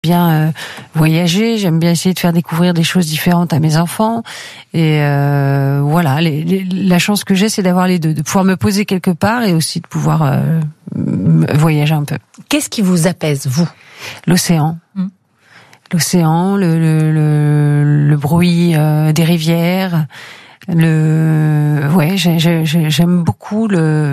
bien voyager, j'aime bien essayer de faire découvrir des choses différentes à mes enfants. Et voilà, la chance que j'ai, c'est d'avoir les deux, de pouvoir me poser quelque part et aussi de pouvoir voyager un peu. Qu'est-ce qui vous apaise, vous ? L'océan. L'océan, le bruit des rivières, j'aime beaucoup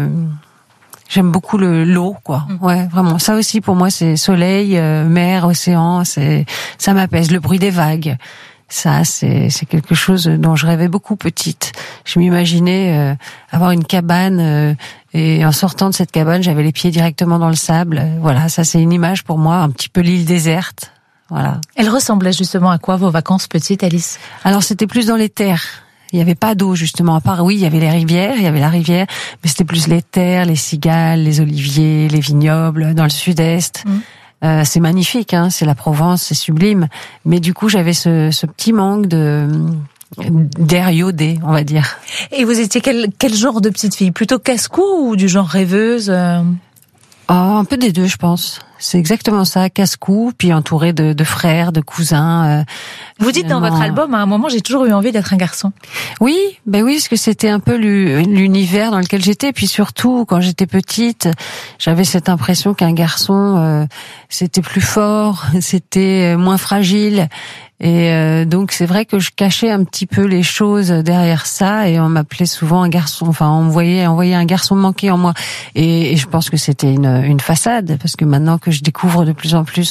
l'eau, quoi. Ouais, vraiment. Ça aussi, pour moi, c'est soleil, mer, océan, ça m'apaise. Le bruit des vagues. Ça, c'est quelque chose dont je rêvais beaucoup petite. Je m'imaginais avoir une cabane et en sortant de cette cabane, j'avais les pieds directement dans le sable. Voilà, ça c'est une image pour moi, un petit peu l'île déserte. Voilà. Elle ressemblait justement à quoi vos vacances petites, Alice ? Alors c'était plus dans les terres. Il n'y avait pas d'eau justement, à part, oui, il y avait les rivières, il y avait la rivière, mais c'était plus les terres, les cigales, les oliviers, les vignobles, dans le sud-est. C'est magnifique, hein, c'est la Provence, c'est sublime. Mais du coup, j'avais ce petit manque d'air iodé, on va dire. Et vous étiez quel genre de petite fille ? Plutôt casse-cou ou du genre rêveuse ? Un peu des deux, je pense. C'est exactement ça, casse-cou, puis entouré de frères, de cousins. Vous dites dans votre album, à un moment, j'ai toujours eu envie d'être un garçon. Oui, parce que c'était un peu l'univers dans lequel j'étais. Puis surtout, quand j'étais petite, j'avais cette impression qu'un garçon, c'était plus fort, c'était moins fragile. Et donc c'est vrai que je cachais un petit peu les choses derrière ça, et on m'appelait souvent un garçon. Enfin, on voyait un garçon manqué en moi. Et je pense que c'était une façade, parce que maintenant que je découvre de plus en plus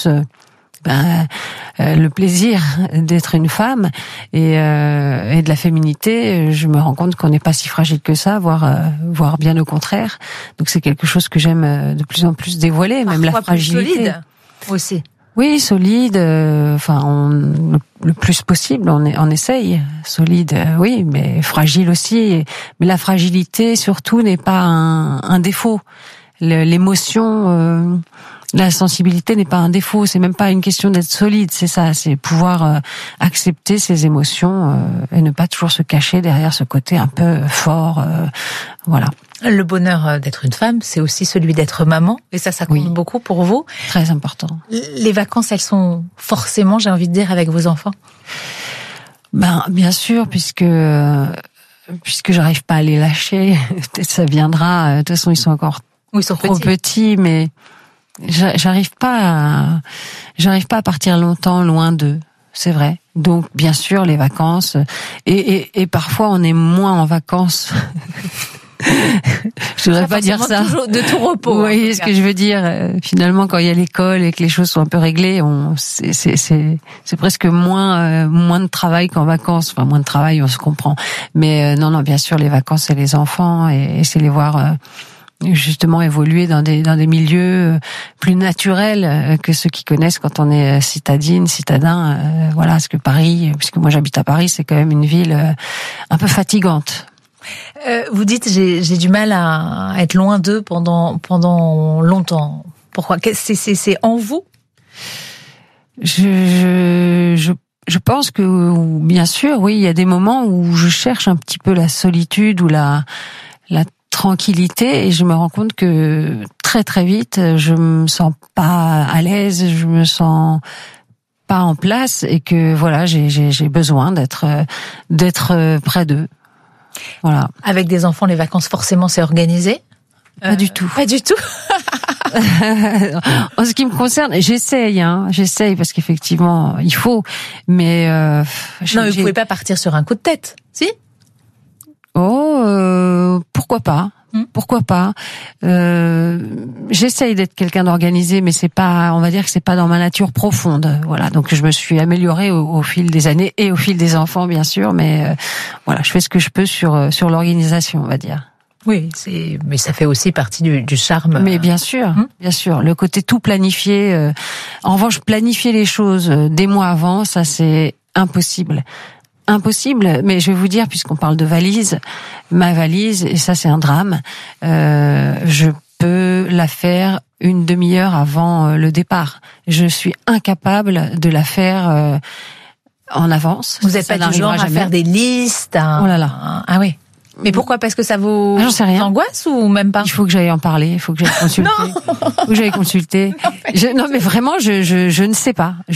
le plaisir d'être une femme et de la féminité, je me rends compte qu'on n'est pas si fragile que ça, voire bien au contraire. Donc c'est quelque chose que j'aime de plus en plus dévoiler, même la fragilité. Plus solide aussi. Oui, solide. Le plus possible, on essaye. Solide, oui, mais fragile aussi. Mais la fragilité, surtout, n'est pas un défaut. L'émotion, la sensibilité n'est pas un défaut. C'est même pas une question d'être solide. C'est ça. C'est pouvoir accepter ses émotions et ne pas toujours se cacher derrière ce côté un peu fort. Voilà. Le bonheur d'être une femme, c'est aussi celui d'être maman, et ça compte beaucoup pour vous. Très important. Les vacances, elles sont forcément, j'ai envie de dire, avec vos enfants. Bien sûr, puisque j'arrive pas à les lâcher. Peut-être ça viendra. De toute façon, ils sont encore trop petits, mais j'arrive pas à partir longtemps loin d'eux. C'est vrai. Donc, bien sûr, les vacances, et parfois on est moins en vacances. Je voudrais pas dire ça. De tout repos. Vous voyez ce que je veux dire. Finalement, quand il y a l'école et que les choses sont un peu réglées, c'est presque moins de travail qu'en vacances. Enfin, moins de travail, on se comprend. Mais non, bien sûr, les vacances, c'est les enfants, et c'est les voir justement évoluer dans des milieux plus naturels que ceux qui connaissent quand on est citadin. Voilà, parce que Paris, puisque moi j'habite à Paris, c'est quand même une ville un peu fatigante. Vous dites j'ai du mal à être loin d'eux pendant longtemps. Pourquoi ? C'est en vous ? Je pense que bien sûr, oui, il y a des moments où je cherche un petit peu la solitude ou la tranquillité, et je me rends compte que très très vite je me sens pas à l'aise, je me sens pas en place, et que voilà, j'ai besoin d'être près d'eux. Voilà. Avec des enfants, les vacances, forcément, c'est organisé ? Pas du tout. Pas du tout. En ce qui me concerne, j'essaye parce qu'effectivement, il faut, mais non, mais vous pouvez pas partir sur un coup de tête, si ? Pourquoi pas ? Pourquoi pas ? J'essaye d'être quelqu'un d'organisé, mais c'est pas, on va dire que c'est pas dans ma nature profonde. Voilà, donc je me suis améliorée au fil des années et au fil des enfants, bien sûr, mais voilà, je fais ce que je peux sur l'organisation, on va dire. Oui, mais ça fait aussi partie du charme. Mais bien sûr, le côté tout planifié. En revanche, planifier les choses des mois avant, ça c'est impossible, mais je vais vous dire, puisqu'on parle de valise, ma valise, et ça c'est un drame, je peux la faire une demi-heure avant le départ. Je suis incapable de la faire en avance. Vous n'êtes pas du genre à faire des listes. Oh là là. Ah oui. Mais pourquoi? Parce que ça vous j'en sais rien. angoisse ou même pas? Il faut que j'aille en parler, il faut que j'aille consulter. Il faut que j'aille consulter. Non, mais vraiment, je ne sais pas.